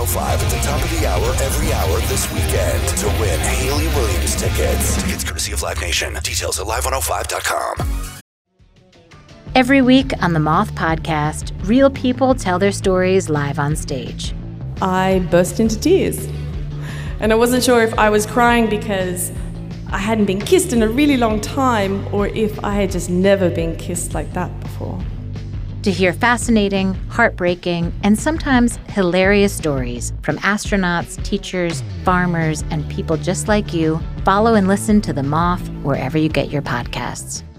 105 at the top of the hour every hour this weekend to win Hayley Williams tickets. Tickets courtesy of Live Nation. Details at live105.com. Every week on the Moth Podcast, real people tell their stories live on stage. I burst into tears. And I wasn't sure if I was crying because I hadn't been kissed in a really long time or if I had just never been kissed like that before. To hear fascinating, heartbreaking, and sometimes hilarious stories from astronauts, teachers, farmers, and people just like you, follow and listen to The Moth wherever you get your podcasts.